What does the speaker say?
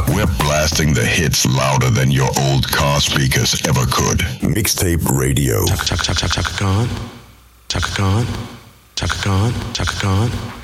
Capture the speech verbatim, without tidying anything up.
We're blasting the hits louder than your old car speakers ever could. Mixtape Radio. Chaka Chaka Chaka Chaka Khan. Chaka Khan. Chaka Khan. Chaka Khan.